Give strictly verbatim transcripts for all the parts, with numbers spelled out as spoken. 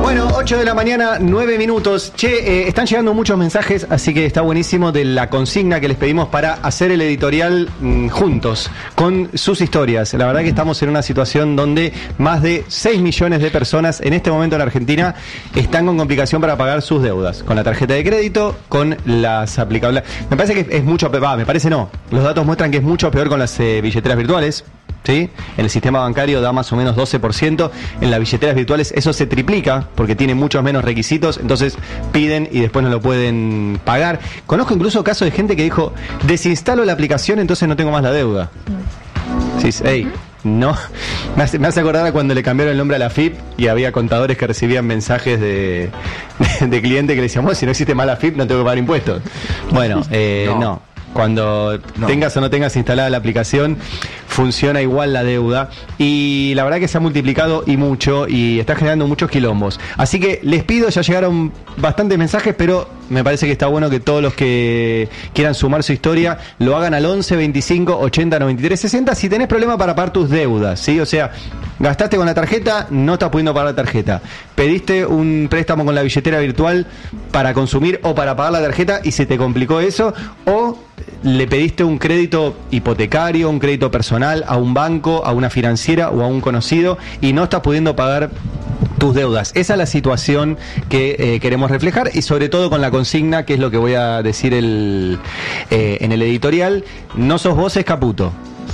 Bueno, ocho de la mañana, nueve minutos. Che, eh, están llegando muchos mensajes, así que está buenísimo de la consigna que les pedimos para hacer el editorial mmm, juntos, con sus historias. La verdad que estamos en una situación donde más de seis millones de personas en este momento en Argentina están con complicación para pagar sus deudas, con la tarjeta de crédito, con las aplicables. Me parece que es mucho peor, me parece no. Los datos muestran que es mucho peor con las eh, billeteras virtuales. ¿Sí? En el sistema bancario da más o menos doce por ciento, en las billeteras virtuales eso se triplica porque tiene muchos menos requisitos, entonces piden y después no lo pueden pagar. Conozco incluso casos de gente que dijo, desinstalo la aplicación, entonces no tengo más la deuda. Sí, hey, no, me hace, me hace acordar a cuando le cambiaron el nombre a la F I P y había contadores que recibían mensajes de, de, de clientes que le decían, oh, si no existe más la F I P no tengo que pagar impuestos. Bueno, eh, no. no. Cuando no. tengas o no tengas instalada la aplicación, funciona igual la deuda. Y la verdad que se ha multiplicado y mucho, y está generando muchos quilombos. Así que les pido, ya llegaron bastantes mensajes, pero me parece que está bueno que todos los que quieran sumar su historia lo hagan al once, veinticinco, ochenta, noventa y tres, sesenta. Si tenés problema para pagar tus deudas, ¿sí? O sea, gastaste con la tarjeta, no estás pudiendo pagar la tarjeta. Pediste un préstamo con la billetera virtual para consumir o para pagar la tarjeta y se te complicó eso, o le pediste un crédito hipotecario, un crédito personal a un banco, a una financiera o a un conocido y no estás pudiendo pagar tus deudas. Esa es la situación que eh, queremos reflejar, y sobre todo con la consigna, que es lo que voy a decir el, eh, en el editorial. No sos vos, es Caputo.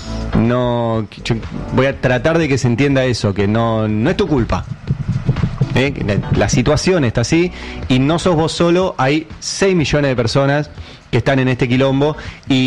No, yo voy a tratar de que se entienda eso, que no, no es tu culpa. ¿Eh? La situación está así y no sos vos solo, hay seis millones de personas que están en este quilombo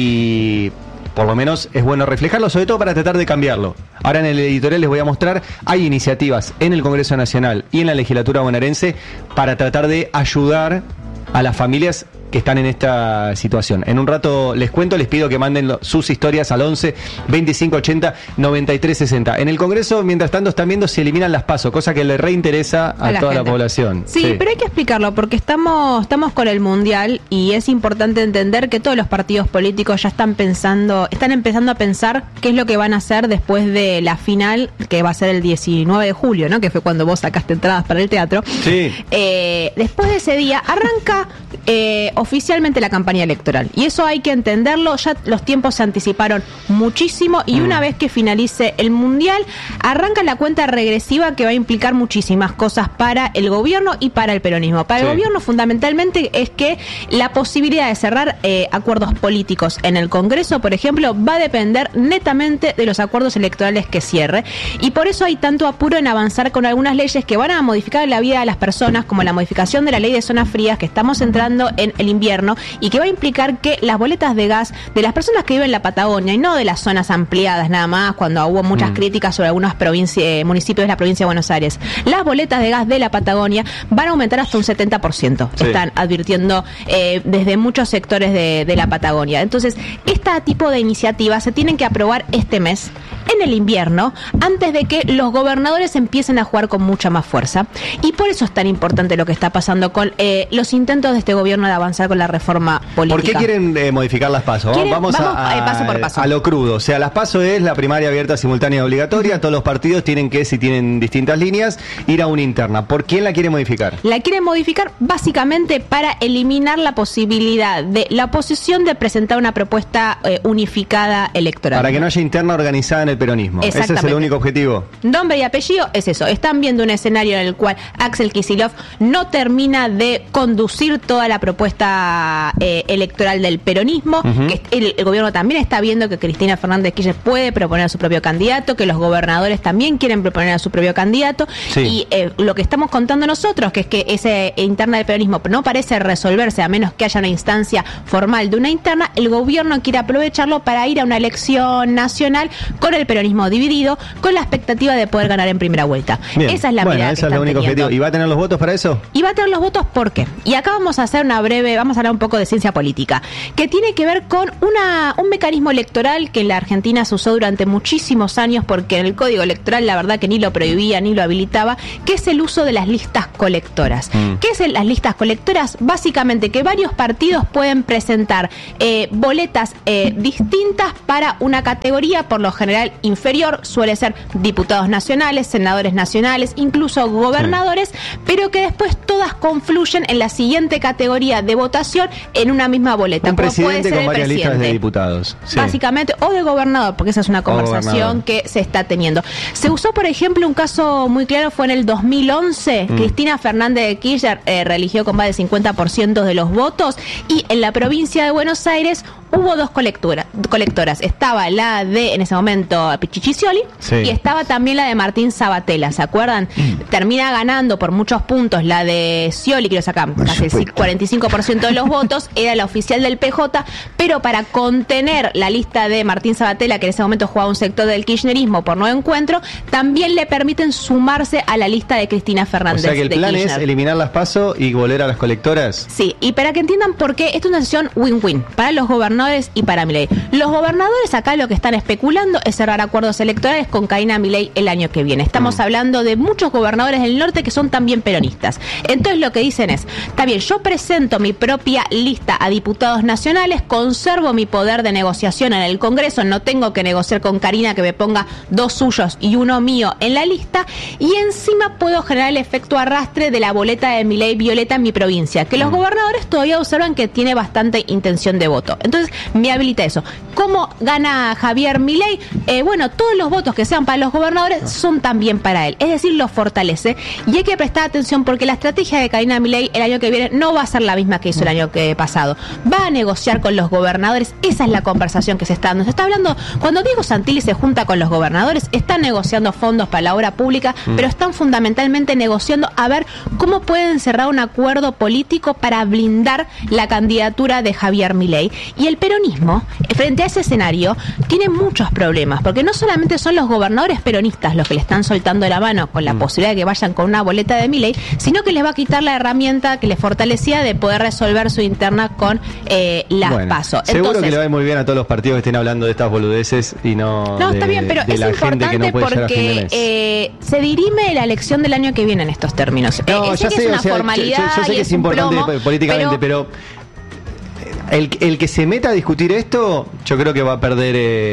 y por lo menos es bueno reflejarlo, sobre todo para tratar de cambiarlo. Ahora en el editorial les voy a mostrar, hay iniciativas en el Congreso Nacional y en la legislatura bonaerense para tratar de ayudar a las familias que están en esta situación. En un rato les cuento, les pido que manden lo, sus historias al once, veinticinco, ochenta, noventa y tres, sesenta. En el Congreso, mientras tanto, están viendo si eliminan las PASO, cosa que le reinteresa a, a toda gente. La población. Sí, sí, pero hay que explicarlo, porque estamos, estamos con el Mundial y es importante entender que todos los partidos políticos ya están pensando, están empezando a pensar qué es lo que van a hacer después de la final, que va a ser el diecinueve de julio, ¿no? Que fue cuando vos sacaste entradas para el teatro. Sí. Eh, después de ese día, arranca eh, oficialmente la campaña electoral. Y eso hay que entenderlo, ya los tiempos se anticiparon muchísimo y mm. una vez que finalice el Mundial, arranca la cuenta regresiva que va a implicar muchísimas cosas para el gobierno y para el peronismo. Para sí. el gobierno fundamentalmente es que la posibilidad de cerrar eh, acuerdos políticos en el Congreso, por ejemplo, va a depender netamente de los acuerdos electorales que cierre. Y por eso hay tanto apuro en avanzar con algunas leyes que van a modificar la vida de las personas, como la modificación de la ley de zonas frías, que estamos entrando en el invierno y que va a implicar que las boletas de gas de las personas que viven en la Patagonia y no de las zonas ampliadas nada más, cuando hubo muchas mm. críticas sobre algunos eh, municipios de la provincia de Buenos Aires, las boletas de gas de la Patagonia van a aumentar hasta un setenta por ciento. Sí. Están advirtiendo eh, desde muchos sectores de, de la Patagonia. Entonces, este tipo de iniciativas se tienen que aprobar este mes, en el invierno, antes de que los gobernadores empiecen a jugar con mucha más fuerza. Y por eso es tan importante lo que está pasando con eh, los intentos de este gobierno de avanzar con la reforma política. ¿Por qué quieren eh, modificar las PASO? ¿Quieren? Vamos, vamos a, a, paso por paso. a lo crudo. O sea, las PASO es la primaria abierta, simultánea y obligatoria. Uh-huh. Todos los partidos tienen que, si tienen distintas líneas, ir a una interna. ¿Por quién la quiere modificar? La quieren modificar básicamente para eliminar la posibilidad de la oposición de presentar una propuesta eh, unificada electoral. Para que no haya interna organizada en el peronismo. Ese es el único objetivo. Nombre y apellido es eso. Están viendo un escenario en el cual Axel Kicillof no termina de conducir toda la propuesta eh, electoral del peronismo, uh-huh. que el, el gobierno también está viendo que Cristina Fernández Kirchner puede proponer a su propio candidato, que los gobernadores también quieren proponer a su propio candidato, sí. y eh, lo que estamos contando nosotros, que es que ese interna del peronismo no parece resolverse a menos que haya una instancia formal de una interna, el gobierno quiere aprovecharlo para ir a una elección nacional con el peronismo dividido, con la expectativa de poder ganar en primera vuelta. Bien. Esa es la bueno, mirada esa que es la única teniendo. objetivo. ¿Y va a tener los votos para eso? Y va a tener los votos, ¿por qué? Y acá vamos a hacer una breve, vamos a hablar un poco de ciencia política, que tiene que ver con una un mecanismo electoral que en la Argentina se usó durante muchísimos años, porque en el Código Electoral la verdad que ni lo prohibía ni lo habilitaba, que es el uso de las listas colectoras. Mm. ¿Qué es el, las listas colectoras? Básicamente que varios partidos pueden presentar eh, boletas eh, distintas para una categoría, por lo general oficial inferior, suele ser diputados nacionales, senadores nacionales, incluso gobernadores, sí. pero que después todas confluyen en la siguiente categoría de votación en una misma boleta. Un presidente puede ser con varias presidente, listas de diputados. Sí. Básicamente, o de gobernador, porque esa es una conversación que se está teniendo. Se usó, por ejemplo, un caso muy claro, fue en el dos mil once, mm. Cristina Fernández de Kirchner eh, religió con más del cincuenta por ciento de los votos, y en la provincia de Buenos Aires hubo dos colectora, colectoras. Estaba la de, en ese momento, Pichichi Scioli, sí. y estaba también la de Martín Sabatella, ¿se acuerdan? Mm. Termina ganando por muchos puntos la de Scioli, que lo sacan casi el cuarenta y cinco por ciento de los votos, era la oficial del P J, pero para contener la lista de Martín Sabatella, que en ese momento jugaba un sector del kirchnerismo por no encuentro, también le permiten sumarse a la lista de Cristina Fernández. O sea que el plan Kirchner. es eliminar las PASO y volver a las colectoras. Sí, y para que entiendan por qué, esta es una decisión win-win para los gobernadores y para Milei. Los gobernadores acá lo que están especulando es cerrar acuerdos electorales con Karina Milei el año que viene. Estamos mm. hablando de muchos gobernadores del norte que son también peronistas. Entonces lo que dicen es, está bien, yo presento mi propia lista a diputados nacionales, conservo mi poder de negociación en el Congreso, no tengo que negociar con Karina que me ponga dos suyos y uno mío en la lista, y encima puedo generar el efecto arrastre de la boleta de Milei Violeta en mi provincia, que los mm. gobernadores todavía observan que tiene bastante intención de voto. Entonces me habilita eso. ¿Cómo gana Javier Milei? Eh, bueno, todos los votos que sean para los gobernadores son también para él, es decir, los fortalece, y hay que prestar atención porque la estrategia de Karina Milei el año que viene no va a ser la misma que hizo el año que pasado. Va a negociar con los gobernadores, esa es la conversación que se está dando. Se está hablando, cuando Diego Santilli se junta con los gobernadores, están negociando fondos para la obra pública, mm. pero están fundamentalmente negociando a ver cómo pueden cerrar un acuerdo político para blindar la candidatura de Javier Milei. Y el peronismo, frente a ese escenario, tiene muchos problemas, porque no solamente son los gobernadores peronistas los que le están soltando la mano con la mm. posibilidad de que vayan con una boleta de Milei, sino que les va a quitar la herramienta que les fortalecía de poder resolver su interna con eh, las bueno, PASO. Seguro Entonces, que le va muy bien a todos los partidos que estén hablando de estas boludeces y no No, de, está bien, pero es importante no porque eh, se dirime la elección del año que viene en estos términos. No, eh, ya sé sé, que es una o sea, formalidad, yo, yo sé que es, es importante promo, políticamente, pero... pero El, el que se meta a discutir esto, yo creo que va a perder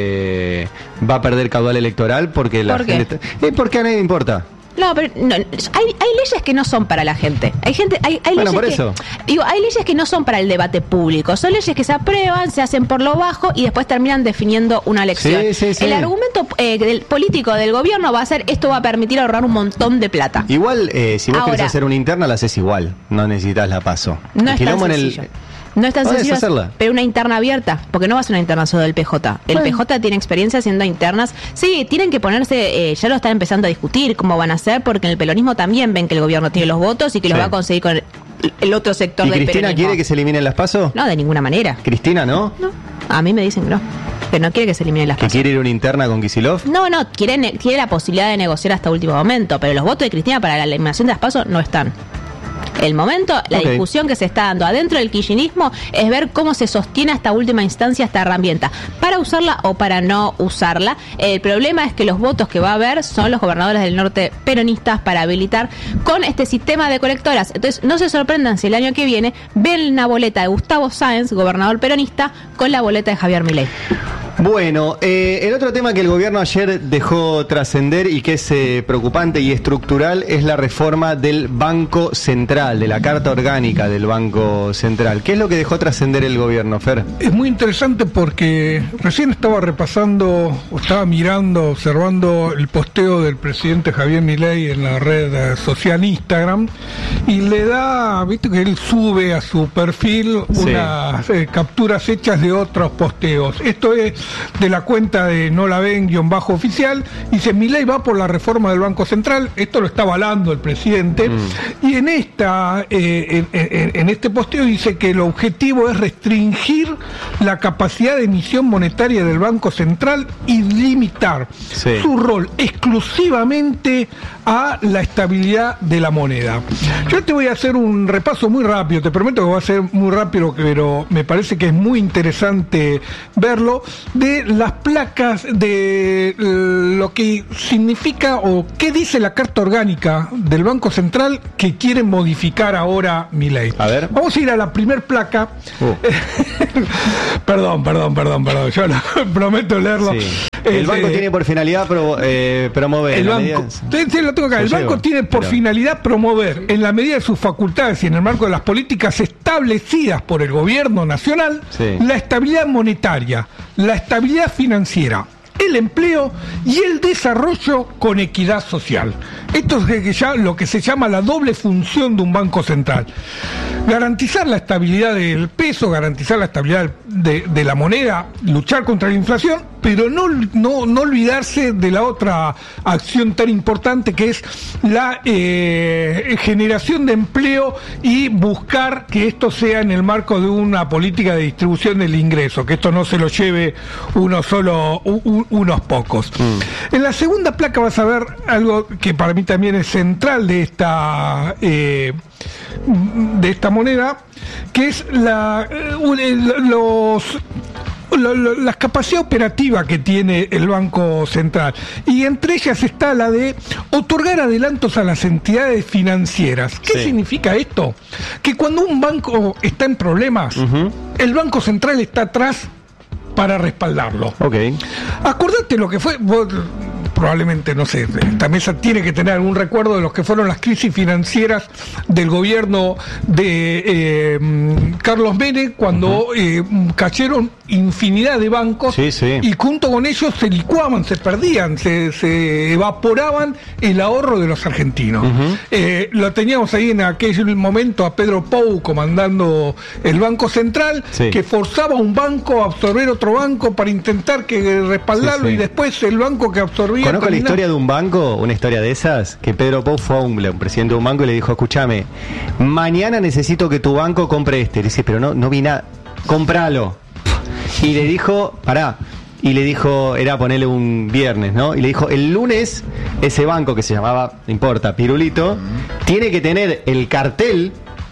eh, va a perder caudal electoral porque la ¿Por gente está, eh, porque a nadie importa. No, pero no, hay, hay leyes que no son para la gente. Hay gente, hay, hay bueno, leyes por que, eso. Digo, hay leyes que no son para el debate público. Son leyes que se aprueban, se hacen por lo bajo y después terminan definiendo una elección. Sí, sí, sí. El argumento eh, del político del gobierno va a ser esto va a permitir ahorrar un montón de plata. Igual, eh, si vos Ahora, querés hacer una interna, la haces igual. No necesitas la PASO. No es tan sencillo. El, No es tan sencillo, hacerla. Pero una interna abierta, porque no va a ser una interna solo del P J. El bueno. P J tiene experiencia haciendo internas. Sí, tienen que ponerse, eh, ya lo están empezando a discutir cómo van a hacer, porque en el peronismo también ven que el gobierno tiene los votos y que sí. los va a conseguir con el, el otro sector ¿Y del Cristina peronismo. quiere que se eliminen las PASO? No, de ninguna manera. ¿Cristina no? No, a mí me dicen que no. Que no quiere que se eliminen las PASO. ¿Que quiere ir a una interna con Kicillof? No, no, quiere, quiere la posibilidad de negociar hasta último momento, pero los votos de Cristina para la eliminación de las PASO no están. El momento, la okay. discusión que se está dando adentro del kirchnerismo es ver cómo se sostiene hasta última instancia esta herramienta, para usarla o para no usarla. El problema es que los votos que va a haber son los gobernadores del norte peronistas para habilitar con este sistema de colectoras. Entonces, no se sorprendan si el año que viene ven una boleta de Gustavo Sáenz, gobernador peronista, con la boleta de Javier Milei. Bueno, eh, el otro tema que el gobierno ayer dejó trascender y que es eh, preocupante y estructural es la reforma del Banco Central, de la Carta Orgánica del Banco Central. ¿Qué es lo que dejó trascender el gobierno, Fer? Es muy interesante porque recién estaba repasando, o estaba mirando, observando el posteo del presidente Javier Milei en la red social Instagram, y le da, viste que él sube a su perfil unas sí. eh, capturas hechas de otros posteos. Esto es de la cuenta de no la ven guión bajo oficial, dice: Milei va por la reforma del Banco Central. Esto lo está avalando el presidente, mm. y en esta eh, en, en, en este posteo dice que el objetivo es restringir la capacidad de emisión monetaria del Banco Central y limitar sí. su rol exclusivamente a la estabilidad de la moneda. Yo te voy a hacer un repaso muy rápido, te prometo que va a ser muy rápido, pero me parece que es muy interesante verlo, de las placas de lo que significa o qué dice la Carta Orgánica del Banco Central que quiere modificar ahora Milei. A ver. Vamos a ir a la primer placa. Uh. perdón, perdón, perdón, perdón. Yo no, prometo leerlo. Sí. El banco eh, tiene por finalidad pro, eh, promover. El banco, medida, lo tengo acá, el banco tiene por pero... finalidad promover, en la medida de sus facultades y en el marco de las políticas establecidas por el gobierno nacional, sí. la estabilidad monetaria, la estabilidad financiera, el empleo y el desarrollo con equidad social. Esto es lo que se llama la doble función de un banco central. Garantizar la estabilidad del peso, garantizar la estabilidad de, de la moneda, luchar contra la inflación, pero no, no, no olvidarse de la otra acción tan importante que es la eh, generación de empleo y buscar que esto sea en el marco de una política de distribución del ingreso, que esto no se lo lleve uno solo, un, unos pocos. Mm. En la segunda placa vas a ver algo que para mí también es central de esta eh, de esta moneda, que es la los las capacidades operativas que tiene el Banco Central, y entre ellas está la de otorgar adelantos a las entidades financieras. ¿Qué sí. significa esto? Que cuando un banco está en problemas, uh-huh. el Banco Central está atrás para respaldarlo. Okay. Acordate lo que fue, vos, probablemente, no sé, esta mesa tiene que tener algún recuerdo de lo que fueron las crisis financieras del gobierno de eh, Carlos Menem, cuando uh-huh. eh, cayeron infinidad de bancos, sí, sí. y junto con ellos se licuaban, se perdían, se, se evaporaban el ahorro de los argentinos. Uh-huh. Eh, lo teníamos ahí en aquel momento a Pedro Pou comandando el Banco Central, sí. que forzaba a un banco a absorber otro banco para intentar que respaldarlo, sí, sí. y después el banco que absorbía... Conozco la historia de un banco, una historia de esas, que Pedro Pou fue a un, un presidente de un banco y le dijo, escúchame, mañana necesito que tu banco compre este. Le dice, pero no, no vi nada, cómpralo. Y le dijo, pará, y le dijo, era ponerle un viernes, ¿no? Y le dijo, el lunes ese banco que se llamaba, no importa, Pirulito, uh-huh. tiene que tener el cartel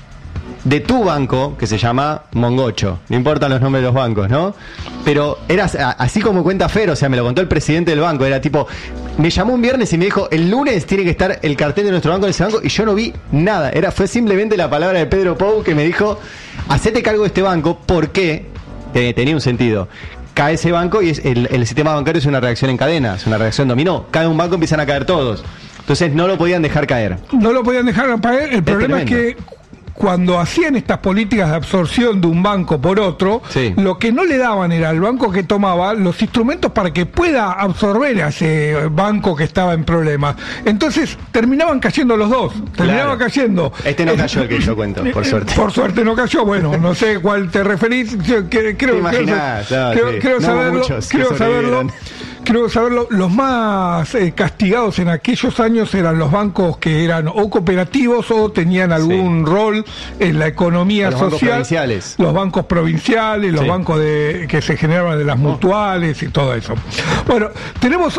de tu banco, que se llama Mongocho, no importan los nombres de los bancos, ¿no? Pero era así como cuenta Fer, o sea, me lo contó el presidente del banco, era tipo, me llamó un viernes y me dijo, el lunes tiene que estar el cartel de nuestro banco en ese banco, y yo no vi nada, era fue simplemente la palabra de Pedro Pou que me dijo, hacete cargo de este banco, porque eh, tenía un sentido. Cae ese banco y es, el, el sistema bancario es una reacción en cadena, es una reacción dominó, cae un banco, empiezan a caer todos, entonces no lo podían dejar caer. No lo podían dejar caer, el problema es, es que cuando hacían estas políticas de absorción de un banco por otro, sí. lo que no le daban era al banco que tomaba los instrumentos para que pueda absorber a ese banco que estaba en problemas. Entonces terminaban cayendo los dos, terminaban claro. cayendo. Este no cayó el que yo cuento, por suerte. Por suerte no cayó, bueno, no sé cuál te referís, creo, creo, creo, imaginás, creo, no, creo, sí. creo no, saberlo, creo saberlo. Creo saberlo, los más eh, castigados en aquellos años eran los bancos que eran o cooperativos o tenían algún sí. rol en la economía los social, bancos los bancos provinciales, los sí. bancos de, que se generaban de las mutuales y todo eso. Bueno, tenemos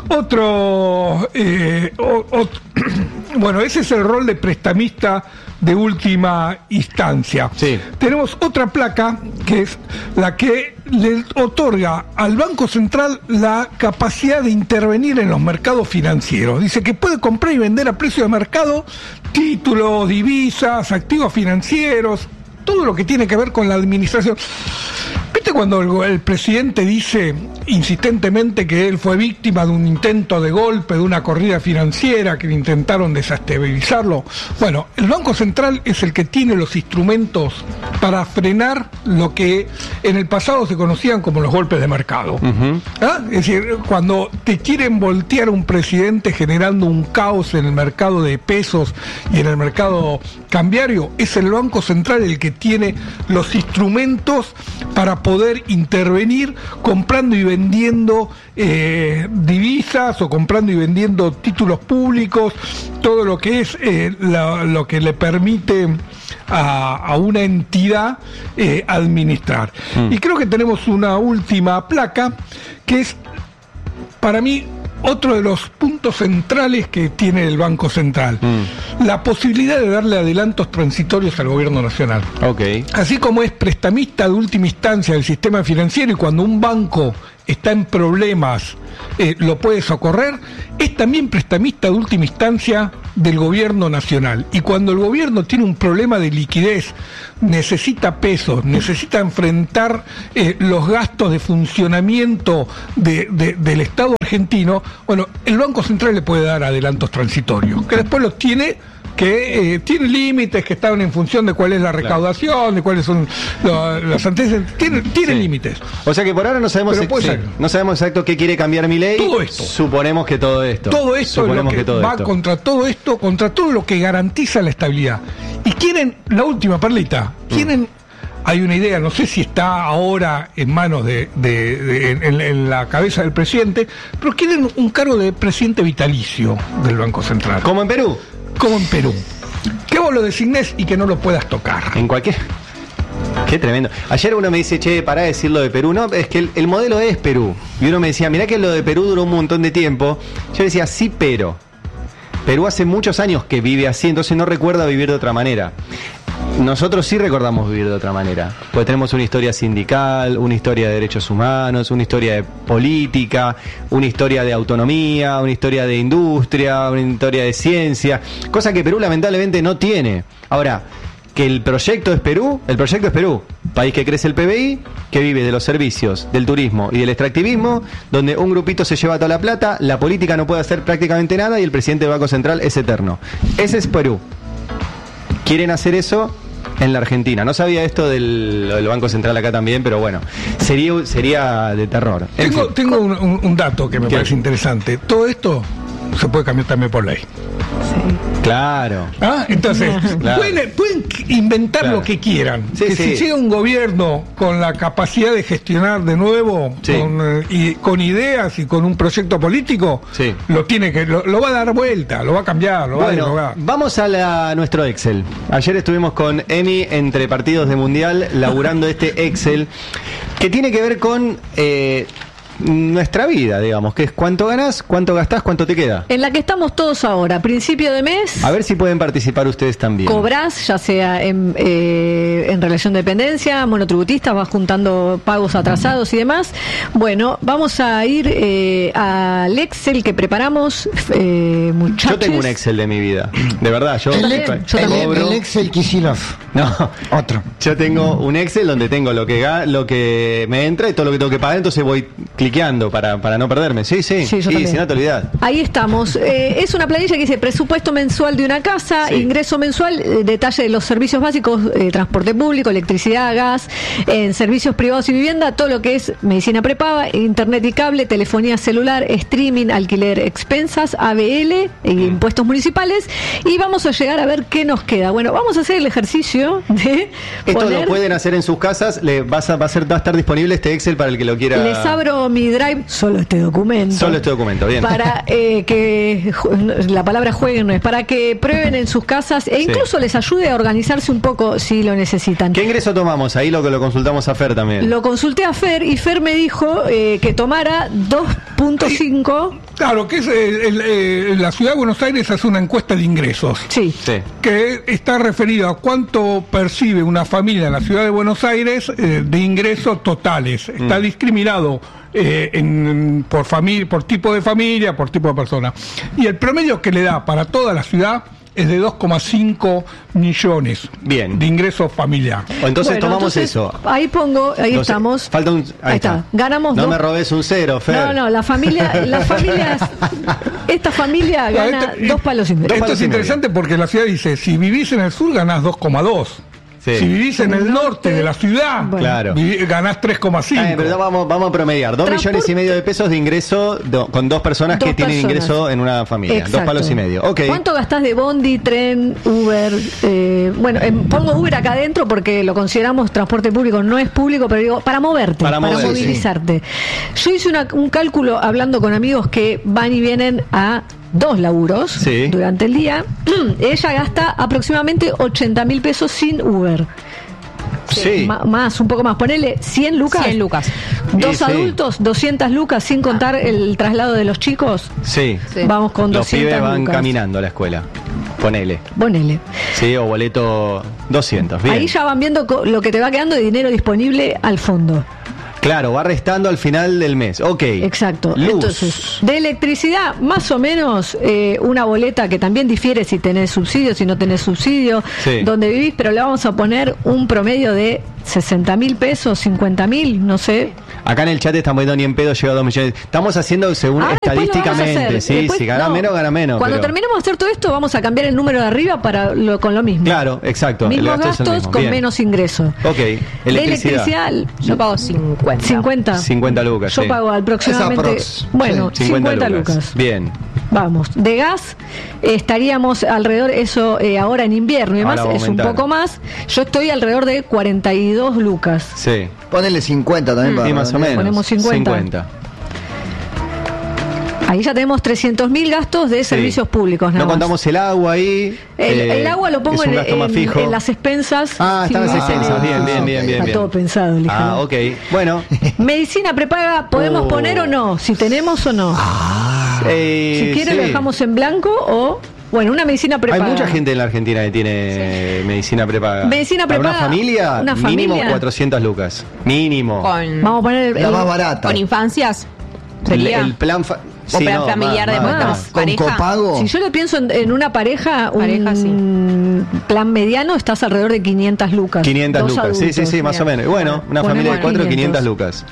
otro, eh, o, otro bueno, ese es el rol de prestamista de última instancia. Sí. Tenemos otra placa que es la que le otorga al Banco Central la capacidad de intervenir en los mercados financieros. Dice que puede comprar y vender a precio de mercado títulos, divisas, activos financieros, todo lo que tiene que ver con la administración. ¿Viste cuando el, el presidente dice insistentemente que él fue víctima de un intento de golpe, de una corrida financiera, que intentaron desestabilizarlo? Bueno, el Banco Central es el que tiene los instrumentos para frenar lo que en el pasado se conocían como los golpes de mercado. Uh-huh. ¿Ah? Es decir, cuando te quieren voltear un presidente generando un caos en el mercado de pesos y en el mercado cambiario, es el Banco Central el que tiene los instrumentos para poder intervenir comprando y vendiendo eh, divisas o comprando y vendiendo títulos públicos, todo lo que es eh, la, lo que le permite a, a una entidad eh, administrar. Mm. Y creo que tenemos una última placa que es, para mí, otro de los puntos centrales que tiene el Banco Central, mm. la posibilidad de darle adelantos transitorios al gobierno nacional. Okay. Así como es prestamista de última instancia del sistema financiero, y cuando un banco está en problemas, eh, lo puede socorrer, es también prestamista de última instancia del gobierno nacional. Y cuando el gobierno tiene un problema de liquidez, necesita pesos, necesita enfrentar eh, los gastos de funcionamiento de, de, del Estado argentino, bueno, el Banco Central le puede dar adelantos transitorios, que después los tiene que eh, tiene límites que están en función de cuál es la recaudación, claro, de cuáles son lo, las antecedentes, tiene, tiene sí. límites. O sea que por ahora no sabemos ex- sí, no sabemos exacto qué quiere cambiar Milei. Todo esto. Suponemos que todo esto. Todo esto Suponemos es lo que, que todo va esto. contra todo esto, contra todo lo que garantiza la estabilidad. Y quieren, la última perlita, quieren... Mm. Hay una idea, no sé si está ahora en manos de, de, de en, en la cabeza del presidente, pero quieren un cargo de presidente vitalicio del Banco Central. ¿Como en Perú? Como en Perú. Que vos lo designes y que no lo puedas tocar. En cualquier... Qué tremendo. Ayer uno me dice, che, pará de decir lo de Perú. No, es que el, el modelo es Perú. Y uno me decía, mirá que lo de Perú duró un montón de tiempo. Yo decía, sí, pero... Perú hace muchos años que vive así, entonces no recuerda vivir de otra manera. Nosotros sí recordamos vivir de otra manera, porque tenemos una historia sindical, una historia de derechos humanos, una historia de política, una historia de autonomía, una historia de industria, una historia de ciencia, cosa que Perú lamentablemente no tiene. Ahora, que el proyecto es Perú, el proyecto es Perú, país que crece el P B I, que vive de los servicios, del turismo y del extractivismo, donde un grupito se lleva toda la plata, la política no puede hacer prácticamente nada y el presidente del Banco Central es eterno. Ese es Perú. Quieren hacer eso en la Argentina. No sabía esto del, del Banco Central acá también, pero bueno, sería sería de terror. Tengo, tengo un, un, un dato que me ¿Qué? parece interesante. Todo esto se puede cambiar también por ley. Sí. Claro. ¿Ah? Entonces, claro. Pueden, pueden inventar claro. lo que quieran. Sí, que sí. si llega un gobierno con la capacidad de gestionar de nuevo, sí. con, eh, y, con ideas y con un proyecto político, sí. lo tiene que lo, lo va a dar vuelta, lo va a cambiar, lo bueno, va a vamos a la, nuestro Excel. Ayer estuvimos con Emi entre partidos de Mundial laburando este Excel que tiene que ver con... Eh, nuestra vida, digamos, que es cuánto ganás, cuánto gastás, cuánto te queda. En la que estamos todos ahora, principio de mes. A ver si pueden participar ustedes también. Cobrás, ya sea en, eh, en relación de dependencia, monotributistas, vas juntando pagos atrasados y demás. Bueno, vamos a ir eh, al Excel que preparamos, eh, muchachos. Yo tengo un Excel de mi vida, de verdad. Yo, el, el, yo el, el Excel Kisilov. No, otro. Yo tengo un Excel donde tengo lo que ga- lo que me entra y todo lo que tengo que pagar, entonces voy cliqueando para, para no perderme. Sí, sí, sí, y si no te olvidás. Ahí estamos. Eh, es una planilla que dice presupuesto mensual de una casa, sí. ingreso mensual, eh, detalle de los servicios básicos, eh, transporte público, electricidad, gas, en eh, servicios privados y vivienda, todo lo que es medicina prepaga, internet y cable, telefonía celular, streaming, alquiler, expensas, A B L, eh, mm. impuestos municipales, y vamos a llegar a ver qué nos queda. Bueno, vamos a hacer el ejercicio de esto poner... lo pueden hacer en sus casas. Le vas a, va, a ser, va a estar disponible este Excel para el que lo quiera. Les abro mi Drive, solo este documento. Solo este documento, bien. Para eh, que la palabra jueguen no es, para que prueben en sus casas e incluso sí. les ayude a organizarse un poco si lo necesitan. ¿Qué ingreso tomamos? Ahí lo que lo consultamos a Fer también. Lo consulté a Fer y Fer me dijo eh, que tomara dos punto cinco. Claro, que es el, el, el, la Ciudad de Buenos Aires hace una encuesta de ingresos. Sí. sí. Que está referido a cuánto percibe una familia en la Ciudad de Buenos Aires eh, de ingresos totales. Está mm. discriminado eh, en, por familia, por tipo de familia, por tipo de persona. Y el promedio que le da para toda la ciudad es de dos coma cinco millones Bien. de ingresos familiar. Entonces bueno, tomamos entonces, eso. Ahí pongo, ahí entonces, estamos. Falta un, ahí, ahí está. está. Ganamos no dos. me robes un cero, Fer. No, no, la familia, las familias, esta familia gana no, esto, dos palos y medio. Esto es interesante porque la ciudad dice, si vivís en el sur ganás dos coma dos. Sí. Si vivís en el norte de la ciudad, bueno. claro. viví, ganás tres coma cinco. Ah, pero vamos, vamos a promediar. Dos Transport... millones y medio de pesos de ingreso do, con dos personas dos que personas. tienen ingreso en una familia. Exacto. Dos palos y medio. Okay. ¿Cuánto gastás de bondi, tren, Uber? Eh, bueno, eh, pongo Uber acá adentro porque lo consideramos transporte público. No es público, pero digo, para moverte, para, para mover, movilizarte. Sí. Yo hice una, un cálculo hablando con amigos que van y vienen a dos laburos sí. durante el día. Ella gasta aproximadamente ochenta mil pesos sin Uber. Sí. M- más, un poco más. Ponele cien lucas. cien lucas. Dos sí, adultos, sí. doscientas lucas, sin contar el traslado de los chicos. Sí. sí. Vamos con los doscientas pibes van lucas. caminando a la escuela. Ponele. Ponele. Sí, o boleto doscientos. Bien. Ahí ya van viendo co- lo que te va quedando de dinero disponible al fondo. Claro, va restando al final del mes. Ok. Exacto. Luz. Entonces, de electricidad, más o menos eh, una boleta que también difiere si tenés subsidio, si no tenés subsidio, Sí. donde vivís, pero le vamos a poner un promedio de sesenta mil pesos, cincuenta mil, no sé. Acá en el chat están poniendo ni en pedo llega a dos millones. Estamos haciendo según Ah, después lo vamos a estadísticamente. hacer. Sí, Después- si gana no. menos, gana menos. Cuando pero- terminemos de hacer todo esto, vamos a cambiar el número de arriba para lo, con lo mismo. Claro, exacto. El Mismos gasto es el gastos mismo. con Bien. menos ingreso. Ok. De Electricidad. electricidad, Yo pago cincuenta. cincuenta. cincuenta lucas. Yo sí. pago aproximadamente. Esa aprox. Bueno, Sí, cincuenta, lucas. Bien. Vamos, de gas eh, estaríamos alrededor, eso eh, ahora en invierno y demás Ahora va a es un aumentar. poco más. Yo estoy alrededor de cuarenta y dos lucas. Sí. Ponele cincuenta también para Sí, más o redondear. menos. Ponemos cincuenta. Ahí ya tenemos trescientos mil gastos de Sí. servicios públicos. No Nada más. contamos el agua ahí. El, eh, el agua lo pongo es un en, gasto más en- fijo. en las expensas. Ah, están las Sí, expensas. sí, Bien, sí, bien, sí. bien, bien. Está bien. todo pensado, Lijano. Ah, ok. Bueno. Medicina prepaga, ¿podemos Oh. poner o no? Si tenemos o no. eh, si quiere sí. lo dejamos en blanco o... Bueno, una medicina Hay prepaga. mucha gente en la Argentina que tiene medicina prepaga. Medicina Para prepaga, una familia, una mínimo familia. cuatrocientas lucas. Mínimo. Con, Vamos a poner el, La el- más barata. con infancias. el, Sería. el plan fa- O sí, plan no, familiar más, de más, vuelta. más. Con Pareja. copago. Si yo lo pienso en, en una pareja, Pareja, un plan mediano, estás alrededor de quinientas lucas. quinientas Dos lucas. Sí, sí, adultos. sí, más o menos. Bueno, una Ponemos familia de cuatro, quinientos. quinientas lucas.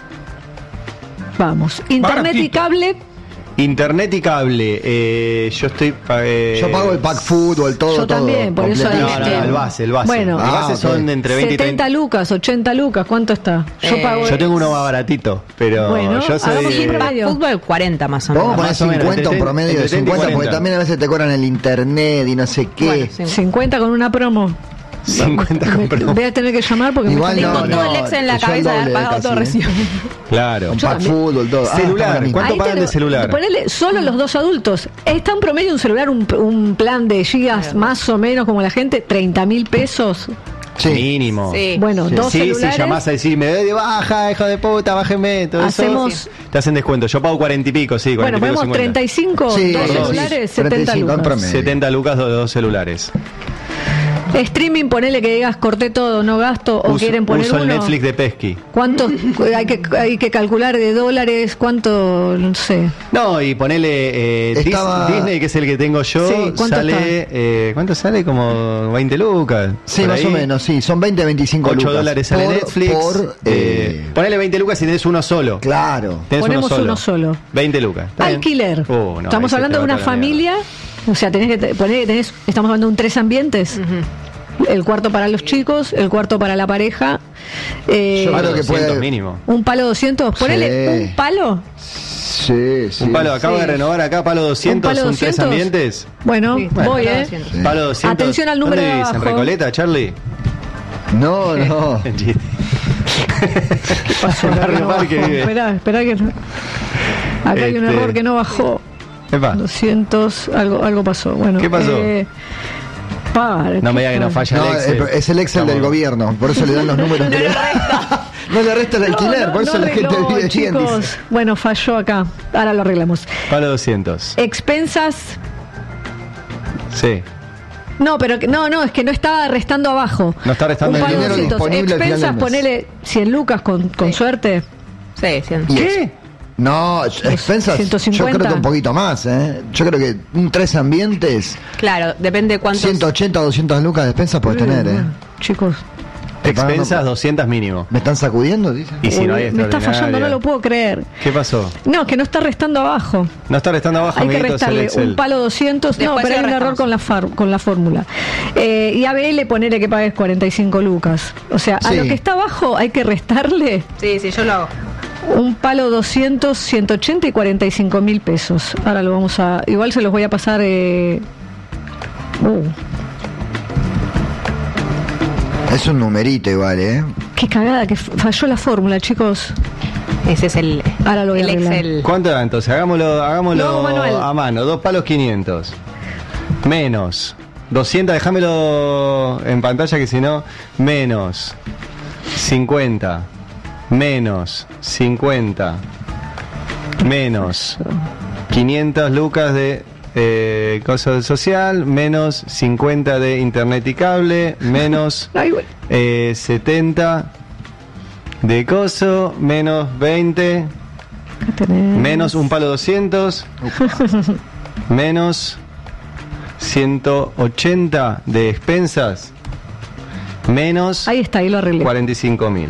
Vamos. Internet y Baratito. cable, Internet y cable. Eh, yo estoy. pa- eh, Yo pago el pack fútbol, todo, Yo todo. también, por eso completito. No, no, no, el base, el base. Bueno. el base Ah, son ok. entre veinte y setenta treinta. lucas, ochenta lucas, ¿cuánto está? Yo Eh, pago. Yo tengo uno más baratito, pero Bueno, yo soy. hagamos un eh, promedio. Fútbol cuarenta más o menos. Vamos a poner Más o menos, cincuenta, un entre promedio de treinta y cincuenta, porque cuarenta. también a veces te cobran el internet y no sé qué. Bueno, sí. cincuenta con una promo. cincuenta Me- compró. Voy a tener que llamar porque Igual me no, Tengo no. todo el Excel en la yo el cabeza de haber doble pagado casi, todo ¿eh? recién. Claro. Con Yo pack también. fútbol, todo. Ah, Celular, está bien. ¿cuánto Ahí pagan te lo- de celular? Ponele solo los dos adultos. Está un promedio un celular, un, un plan de gigas más o menos como la gente, treinta mil pesos. Sí. Mínimo. Sí. Bueno, Sí. dos Sí, celulares. si llamás a decir, me doy de baja, hijo de puta, bájeme, todo Hacemos- eso. Te hacen descuento. Yo pago cuarenta y pico, sí, Bueno, cuarenta y pico, ponemos treinta y cinco, Sí, dos sí, celulares, sí, setenta treinta y cinco en lucas. promedio. setenta lucas, dos, dos celulares. Streaming, ponele que digas corté todo, no gasto, o Uso, quieren poner uso el uno. Netflix de Pesky. ¿Cuánto hay que, hay que calcular de dólares? ¿Cuánto? No sé. No, y ponele eh, Dis- Estaba- Disney, que es el que tengo yo, Sí, ¿cuánto sale. está? Eh, ¿Cuánto sale? Como veinte lucas. Sí, por más ahí. o menos, sí. Son veinte, veinticinco ocho lucas. dólares sale por, Netflix. Por, eh, eh, ponele veinte lucas si tenés uno solo. claro. Tenés Ponemos uno solo. uno solo. veinte lucas. ¿Está bien? Alquiler. Uh, no, estamos ahí se hablando te de va una toda la mierda. familia, o sea, tenés que te- poner que tenés, estamos hablando de un tres ambientes. El cuarto para los chicos, el cuarto para la pareja. eh, Yo creo que doscientos puede- mínimo. un palo doscientos. Ponele Sí. un palo. Sí, sí. Un palo, acabo Sí. de renovar acá, palo doscientos, Un palo son tres doscientos. ambientes. Bueno, Sí, voy, palo ¿eh? doscientos. Sí. Palo doscientos. Atención al número ¿Dónde de vivís? ¿En abajo. Recoleta, Charlie? No, no. En Chile. ¿Qué pasó? En Acá Barrio no Parque bajó. vive. Esperá, esperá que no. Acá hay un Este- error que no bajó. Epa, doscientos, algo, algo pasó. Bueno, ¿Qué pasó? eh, para, no me diga que no para. falla No, el Excel. es el Excel del Estamos- gobierno, por eso le dan los números. No le resta. No le resta el alquiler, No, no, por eso no la gente arregló, vive bien. chicos. dice. Bueno, falló acá. Ahora lo arreglamos. Palo doscientos. Expensas. Sí. No, pero que- no, no, es que no estaba restando abajo. No está restando Un el palo dinero doscientos. disponible al final Expensas, del mes. ponele cien lucas con, con Sí. suerte. Sí, cien. Y ¿Qué? ex- No, expensas, ciento yo cincuenta. creo que un poquito más, ¿eh? Yo creo que un tres ambientes, Claro, depende de cuántos. ciento ochenta o doscientas lucas de expensas puedes tener, ¿eh? Bueno, chicos. Te pagan- Expensas doscientos mínimo. ¿Me están sacudiendo? Dicen. Y si no hay Eh, me está fallando, no extraordinaria. lo puedo creer. ¿Qué pasó? No, que no está restando abajo. No está restando abajo, Hay que amiguitos, el restarle Excel. un palo doscientos. No, Después pero se hay lo un error restamos. con la, far- con la fórmula. Eh, y a B L ponele que pagues cuarenta y cinco lucas. O sea, a Sí. lo que está abajo hay que restarle Sí, sí, yo lo hago. un palo doscientos, ciento ochenta y cuarenta y cinco mil pesos. Ahora lo vamos a... Igual se los voy a pasar... Eh, uh, Es un numerito igual, ¿eh? qué cagada que falló la fórmula, chicos. Ese es el, Ahora lo voy a el arreglar. Excel. ¿Cuánto da entonces? Hagámoslo, hagámoslo No, Manuel. a mano. Dos palos quinientos. Menos. doscientos, déjamelo en pantalla que si no, menos. cincuenta. Menos. cincuenta. Menos. quinientas lucas de eh, cosa social. Menos cincuenta de internet y cable. Menos Ay, bueno. eh, setenta. de coso, menos veinte, menos un palo doscientos, menos ciento ochenta de expensas, menos Ahí está, ahí lo arreglé. cuarenta y cinco mil.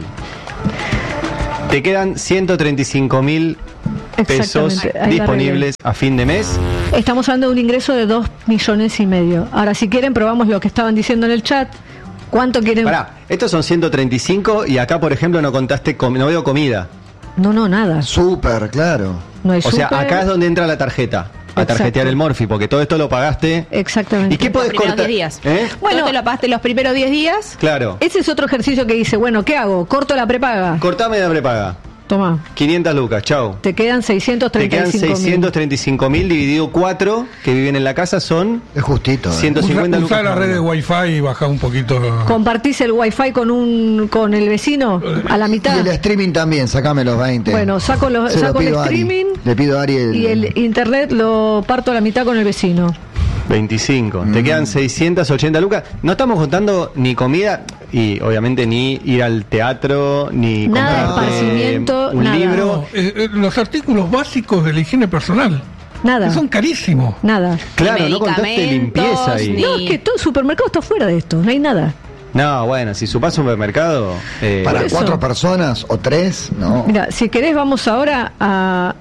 Te quedan ciento treinta y cinco mil pesos Exactamente, ahí lo disponibles a fin de mes. Estamos hablando de un ingreso de dos millones y medio. Ahora, si quieren, probamos lo que estaban diciendo en el chat. ¿Cuánto quieren? Pará, estos son ciento treinta y cinco y acá, por ejemplo, no contaste, com- no veo comida. No, no, nada. Súper, claro. No hay O sea, súper. acá es donde entra la tarjeta. A tarjetear Exacto. el Morphy, porque todo esto lo pagaste. Exactamente. ¿Y qué Los podés primeros cortar? diez días. ¿Eh? Bueno. Bueno, te lo pagaste los primeros diez días. Claro. Ese es otro ejercicio que dice, bueno, ¿qué hago? ¿Corto la prepaga? Cortame la prepaga. Toma, quinientas lucas, chau. te quedan seiscientos Te treinta y quedan cinco mil. seiscientos treinta y cinco mil dividido cuatro que viven en la casa son Es justito. ¿eh? ciento cincuenta Usa, usa lucas. la cada red de uno. Wi-Fi y baja un poquito. ¿Compartís el wifi con un con el vecino a la Y mitad? el streaming también, sacame los veinte. Bueno, saco, los, Se lo saco el pido a Ari. streaming Le pido a Ari el... y el internet lo parto a la mitad con el vecino. veinticinco. Te Mm. quedan seiscientas ochenta lucas. No estamos contando ni comida y obviamente ni ir al teatro, ni Nada de comprarte esparcimiento, un nada. libro. No, eh, eh, los artículos básicos de la higiene personal. Nada. Que son carísimos. Nada. Claro, no contaste Medicamentos, limpieza ahí. ni- No, es que todo el supermercado está fuera de esto, no hay nada. No, bueno, si supás un supermercado. eh, Para Por eso. cuatro personas o tres, no. Mira, si querés vamos ahora a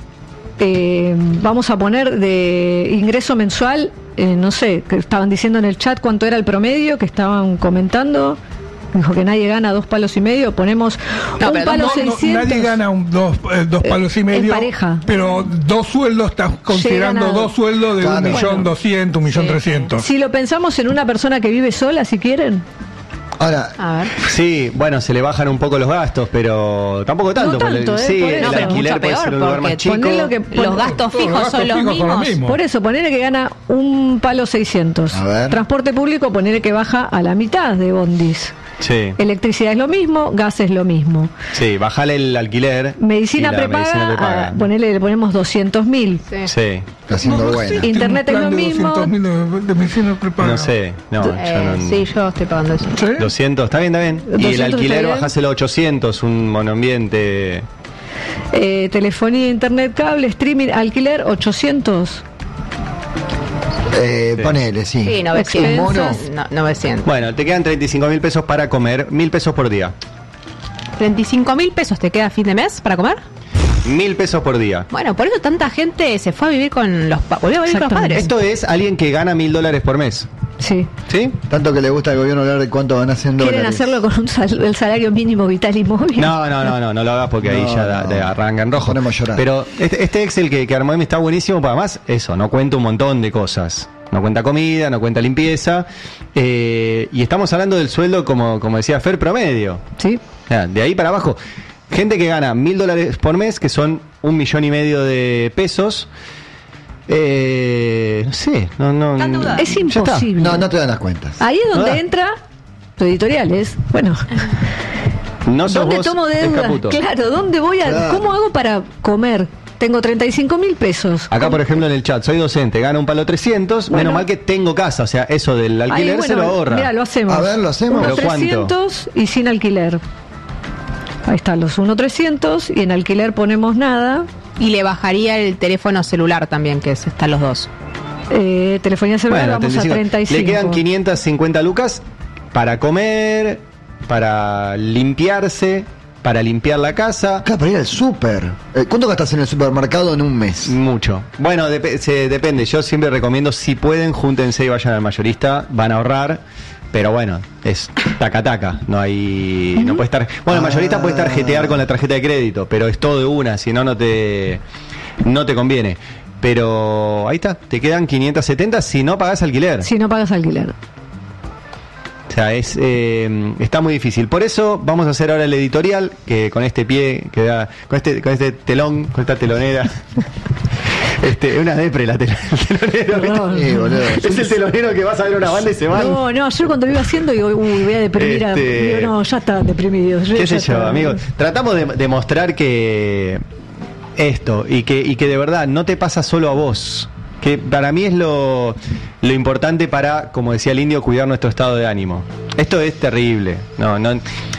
eh, vamos a poner de ingreso mensual, eh, no sé, que estaban diciendo en el chat cuánto era el promedio, que estaban comentando. Dijo que nadie gana dos palos y medio, ponemos No, un pero palo No, no, seiscientos. nadie gana un, dos, eh, dos palos y en medio. pareja. Pero dos sueldos, estás considerando a- dos sueldos de Claro. un millón Bueno. doscientos, un millón Sí, trescientos. Si lo pensamos en una persona que vive sola, si quieren. Ahora, A ver. Sí, bueno, se le bajan un poco los gastos, pero tampoco tanto. No porque tanto, el- ¿eh? sí, Por el eso. No, pero alquiler mucho puede ser peor, un lugar más porque chico. ponelo que- Los gastos Todos los fijos gastos son los fijos son los mismos. mismos. Por eso, ponele que gana un palo seiscientos. A ver. Transporte público, ponele que baja a la mitad de bondis. Sí, Electricidad es lo mismo, gas es lo mismo. sí, bajale el alquiler. Medicina y la prepaga, medicina prepaga. ah, ponele, le ponemos doscientos mil. Sí. Sí, haciendo No, buena. existe Internet un es plan lo de mismo. doscientos mil de, de medicina prepaga. no sé, no, yo Eh, no- sí, yo estoy pagando eso. ¿Sí? doscientos, está bien, está bien. Y el doscientos alquiler está bien. bajáselo a ochocientos, un monoambiente. Eh, telefonía, internet, cable, streaming, alquiler, ochocientos. Eh, Sí. Ponele, sí. Sí, Un novecientos. mono. No, novecientos. Bueno, te quedan treinta y cinco mil pesos para comer, mil pesos por día. treinta y cinco mil pesos te queda a fin de mes para comer. Mil pesos por día. Bueno, por eso tanta gente se fue a vivir con los pa- volvió a vivir con los Exactamente. padres. Esto es alguien que gana mil dólares por mes. Sí. ¿Sí? Tanto que le gusta al gobierno hablar de cuánto van haciendo ¿Quieren hacerlo con un sal- el salario mínimo vital y móvil? No, no, no, no, no lo hagas porque ahí No, ya da- no. te arranca en rojo. Ponemos a llorar. Pero este, este Excel que, que armó Emi está buenísimo, para más eso, no cuenta un montón de cosas. No cuenta comida, no cuenta limpieza. eh, y estamos hablando del sueldo, como, como decía Fer, promedio. Sí. O sea, de ahí para abajo. Gente que gana mil dólares por mes, que son un millón y medio de pesos. Eh, no sé, no, no. Están endeudados. Es ya está. imposible. No, no te dan las cuentas. Ahí es donde No da. entra tu editorial, es, bueno, No sos ¿dónde vos, tomo es deuda? Caputo. Claro, ¿dónde voy a, Claro. cómo hago para comer? Tengo treinta y cinco mil pesos. Acá, por ejemplo, en el chat, soy docente, gano un palo trescientos, Bueno. menos mal que tengo casa, o sea, eso del Ahí, alquiler bueno, se lo ahorra. Mira, lo hacemos. A ver, lo hacemos. Uno ¿Pero cuánto? trescientos y sin alquiler. Ahí están los uno trescientos y en alquiler ponemos nada. Y le bajaría el teléfono celular también, que es- están los dos. Eh, telefonía celular Bueno, vamos treinta y cinco. a treinta y cinco. Le quedan quinientas cincuenta lucas para comer, para limpiarse, para limpiar la casa. Claro, para ir al súper. Eh, ¿Cuánto gastas en el supermercado en un mes? Mucho. Bueno, dep- se- depende. Yo siempre recomiendo, si pueden, júntense y vayan al mayorista, van a ahorrar. Pero bueno, es taca taca. No hay. No puede estar. Bueno, el mayorista puede estar jetear con la tarjeta de crédito, pero es todo de una, si no, no te. No te conviene. Pero ahí está, te quedan quinientos setenta si no pagás alquiler. Si no pagas alquiler. O sea, es, eh, está muy difícil. Por eso vamos a hacer ahora el editorial, que con este pie, que da, con este, con este telón, con esta telonera. Este, es una depre la tel- el telonero. Perdón. Sí, boludo. Es el telonero que vas a ver una banda y se van. No, no, ayer cuando lo iba haciendo digo, uy, voy a deprimir a... Este- digo, no, ya está deprimido. ya ¿Qué sé yo, está. amigo? Tratamos de demostrar que esto, y que, y que de verdad no te pasa solo a vos. Que para mí es lo, lo importante para, como decía el indio, cuidar nuestro estado de ánimo. Esto es terrible. No, no,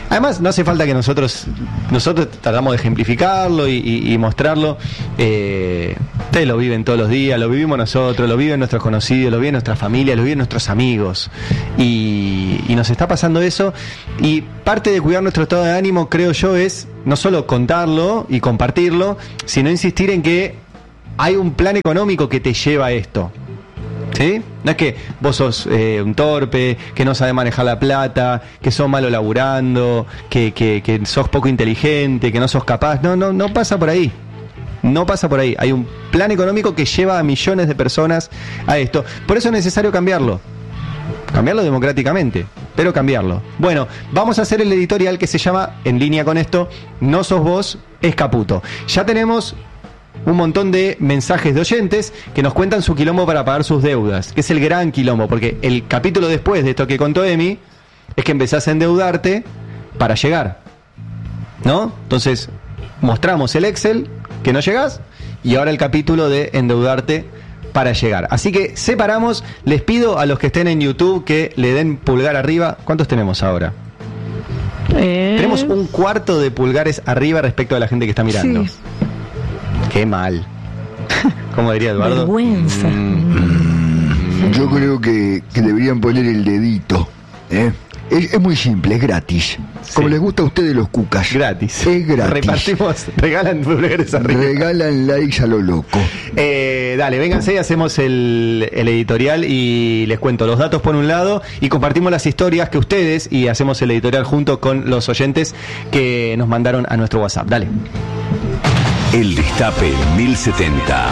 Además, no hace falta que nosotros nosotros tratamos de ejemplificarlo y, y, y mostrarlo. Eh, ustedes lo viven todos los días, lo vivimos nosotros, lo viven nuestros conocidos, lo viven nuestra familia, lo viven nuestros amigos. Y, y nos está pasando eso. Y parte de cuidar nuestro estado de ánimo, creo yo, es no solo contarlo y compartirlo, sino insistir en que hay un plan económico que te lleva a esto. ¿Sí? No es que vos sos eh, un torpe, que no sabés manejar la plata, que sos malo laburando, que, que, que sos poco inteligente, que no sos capaz. No, no, no pasa por ahí. No pasa por ahí. Hay un plan económico que lleva a millones de personas a esto. Por eso es necesario cambiarlo. Cambiarlo democráticamente, pero cambiarlo. Bueno, vamos a hacer el editorial que se llama, en línea con esto, No sos vos, es Caputo. Ya tenemos un montón de mensajes de oyentes que nos cuentan su quilombo para pagar sus deudas, que es el gran quilombo, porque el capítulo después de esto que contó Emi es que empezás a endeudarte para llegar, ¿no? Entonces mostramos el Excel que no llegás y ahora el capítulo de endeudarte para llegar. Así que separamos, les pido a los que estén en YouTube que le den pulgar arriba. ¿Cuántos tenemos ahora? Eh... Tenemos un cuarto de pulgares arriba respecto a la gente que está mirando. Sí. Qué mal. ¿Cómo diría Eduardo? Vergüenza. Mm. Yo creo que, que deberían poner el dedito. ¿eh? Es, es muy simple, es gratis. Sí. Como les gusta a ustedes los cucas. Gratis. Es gratis. Repartimos, regalan pulgares arriba. Regalan likes a lo loco. Eh, dale, vénganse y hacemos el, el editorial y les cuento los datos por un lado y compartimos las historias que ustedes y hacemos el editorial junto con los oyentes que nos mandaron a nuestro WhatsApp. Dale. El Destape mil setenta.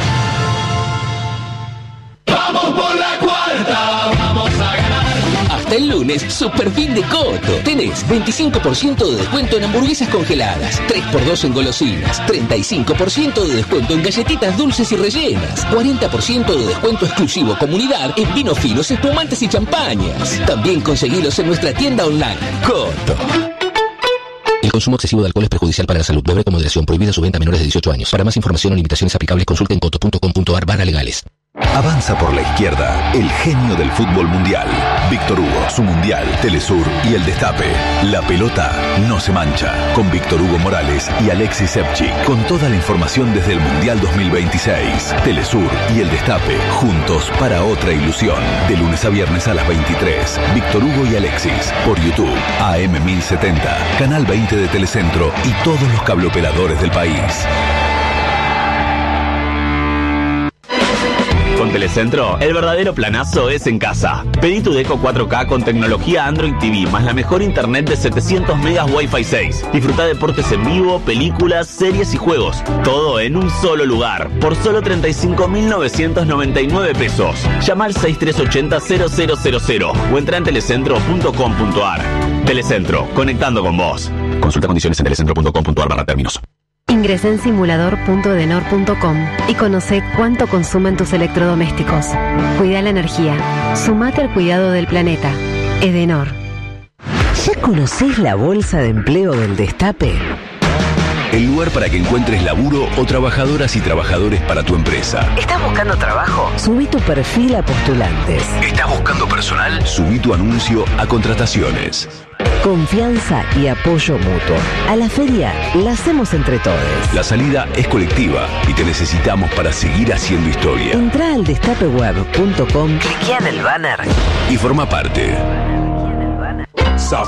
Vamos por la cuarta, vamos a ganar. Hasta el lunes, super fin de Coto. Tenés veinticinco por ciento de descuento en hamburguesas congeladas, tres por dos en golosinas, treinta y cinco por ciento de descuento en galletitas dulces y rellenas, cuarenta por ciento de descuento exclusivo comunidad en vinos finos, espumantes y champañas. También conseguilos en nuestra tienda online. Coto. El consumo excesivo de alcohol es perjudicial para la salud. Beber con moderación. Prohibida su venta a menores de dieciocho años. Para más información o limitaciones aplicables, consulten coto punto com punto ar barra legales. Avanza por la izquierda el genio del fútbol mundial. Víctor Hugo, su mundial, Telesur y el Destape. La pelota no se mancha. Con Víctor Hugo Morales y Alexis Sepchik. Con toda la información desde el Mundial dos mil veintiséis. Telesur y el Destape. Juntos para otra ilusión. De lunes a viernes a las veintitrés. Víctor Hugo y Alexis. Por YouTube. A M mil setenta. Canal veinte de Telecentro. Y todos los cableoperadores del país. Con Telecentro, el verdadero planazo es en casa. Pedí tu Deco cuatro K con tecnología Android T V, más la mejor internet de setecientos megas Wi-Fi seis. Disfruta deportes en vivo, películas, series y juegos. Todo en un solo lugar, por solo treinta y cinco mil novecientos noventa y nueve pesos. Llama al seis tres ocho cero cero cero cero cero o entra en telecentro punto com punto ar. Telecentro, conectando con vos. Consulta condiciones en telecentro punto com punto ar barra términos. Ingresa en simulador punto edenor punto com y conoce cuánto consumen tus electrodomésticos. Cuida la energía. Sumate al cuidado del planeta. Edenor. ¿Ya conocés la bolsa de empleo del Destape? El lugar para que encuentres laburo o trabajadoras y trabajadores para tu empresa. ¿Estás buscando trabajo? Subí tu perfil a postulantes. ¿Estás buscando personal? Subí tu anuncio a contrataciones. Confianza y apoyo mutuo. A la feria la hacemos entre todos. La salida es colectiva y te necesitamos para seguir haciendo historia. Entrá al destape web punto com, cliquea en el banner y forma parte.